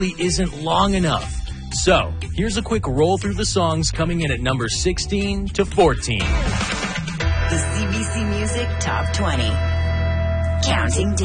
isn't long enough. So, here's a quick roll through the songs coming in at number 16 to 14. The CBC Music Top 20. Counting down.